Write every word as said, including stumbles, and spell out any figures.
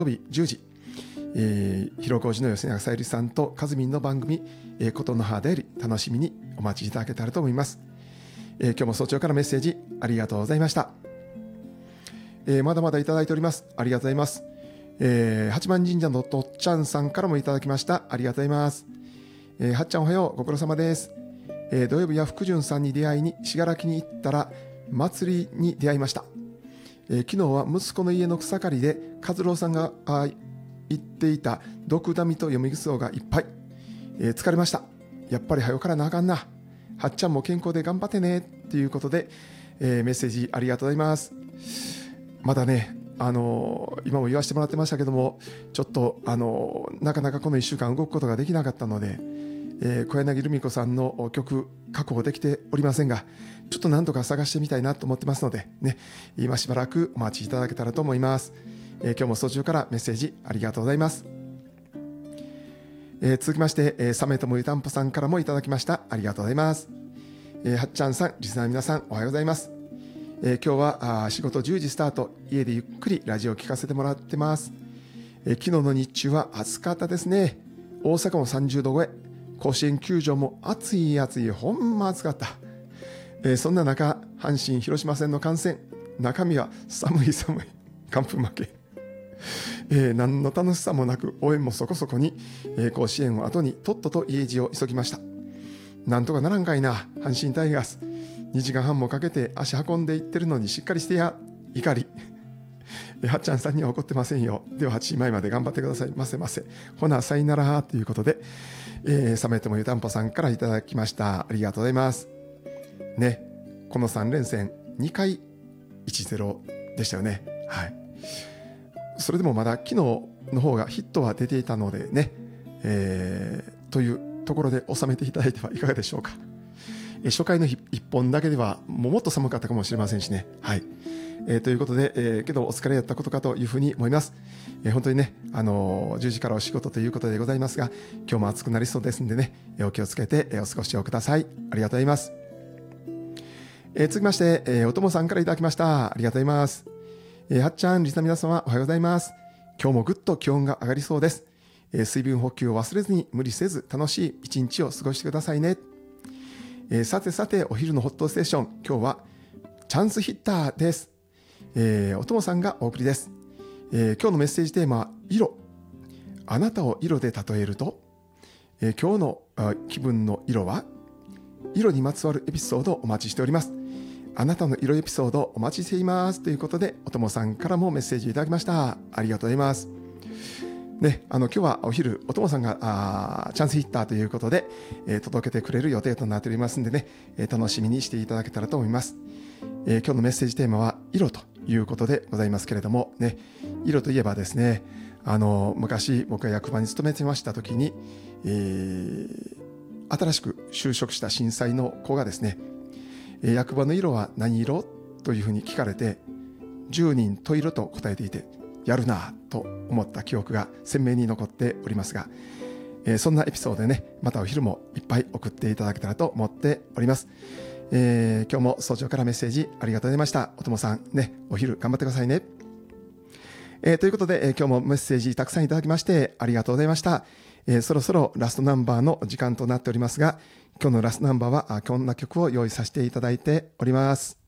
曜日じゅうじ、えー、広小路の吉永小百合さんとかずみんの番組、えー、ことの葉でより楽しみにお待ちいただけたらと思います。えー、今日も早朝からメッセージありがとうございました。えー、まだまだいただいております。ありがとうございます。えー、八幡神社のとっちゃんさんからもいただきました。ありがとうございます。えー、はっちゃんおはよう、ご苦労様です。えー、土曜日は福潤さんに出会いに信楽に行ったら祭りに出会いました。えー、昨日は息子の家の草刈りで和郎さんが言っていた毒ダミと読み草がいっぱい、えー、疲れました。やっぱり早からなあかんな。はっちゃんも健康で頑張ってねということで、えー、メッセージありがとうございます。まだね、あのー、今も言わせてもらってましたけども、ちょっと、あのー、なかなかこのいっしゅうかん動くことができなかったので、えー、小柳ルミ子さんの曲確保できておりませんが、ちょっとなんとか探してみたいなと思ってますので、ね、今しばらくお待ちいただけたらと思います。えー、今日も早朝からメッセージありがとうございます。えー、続きまして、えー、サメともゆたんぽさんからもいただきました。ありがとうございます。えー、はっちゃんさん、リスナーの皆さんおはようございます。えー、今日はあ仕事じゅうじスタート、家でゆっくりラジオを聞かせてもらってます。えー、昨日の日中は暑かったですね。大阪もさんじゅうど超え、甲子園球場も暑い暑い、ほんま暑かった。えー、そんな中、阪神広島戦の観戦、中身は寒い寒い完封負け、えー、何の楽しさもなく応援もそこそこに、えー、甲子園を後にとっとと家路を急ぎました。なんとかならんかいな、阪神タイガース。にじかんはんもかけて足運んでいってるのにしっかりしてや、怒り。はっちゃんさんには怒ってませんよ。でははちじまえまで頑張ってくださいませませ。ほな、さいならということで、えー、サメともゆたんぽさんからいただきました。ありがとうございます。ね、このさん連戦にかい いちたいゼロ でしたよね。はい。それでもまだ昨日の方がヒットは出ていたのでね、えー、というところで収めていただいてはいかがでしょうか。初回のいっぽんだけではもっと寒かったかもしれませんしね。はい。えー、ということで、えー、けどお疲れやったことかというふうに思います。えー、本当にね、あのー、じゅうじからお仕事ということでございますが、今日も暑くなりそうですんでね、えー、お気をつけて、えー、お過ごしをください。ありがとうございます。えー、続きまして、えー、おともさんからいただきました。ありがとうございます。えー、はっちゃん、リスナーの皆様、おはようございます。今日もぐっと気温が上がりそうです。えー、水分補給を忘れずに無理せず楽しい一日を過ごしてくださいね。えー、さてさて、お昼のホットステーション、今日はチャンスヒッターです。えー、おともさんがお送りです。えー、今日のメッセージテーマは色。あなたを色で例えると、えー、今日の気分の色は、色にまつわるエピソードをお待ちしております。あなたの色エピソードお待ちしていますということで、おともさんからもメッセージいただきました。ありがとうございます。ね、あの今日はお昼おともさんがあチャンスヒッターということで、えー、届けてくれる予定となっておりますんでね、えー、楽しみにしていただけたらと思います。えー、今日のメッセージテーマは色ということでございますけれどもね、色といえばですね、あの昔僕が役場に勤めてました時に、えー、新しく就職した震災の子がですね、えー、役場の色は何色というふうに聞かれて、じゅうにん十色と答えていて、やるなと思った記憶が鮮明に残っておりますが、えー、そんなエピソードでね、またお昼もいっぱい送っていただけたらと思っております。えー、今日も早朝からメッセージありがとうございました。おともさんね、お昼頑張ってくださいね。えー、ということで、えー、今日もメッセージたくさんいただきましてありがとうございました。えー、そろそろラストナンバーの時間となっておりますが、今日のラストナンバーはこんな曲を用意させていただいております。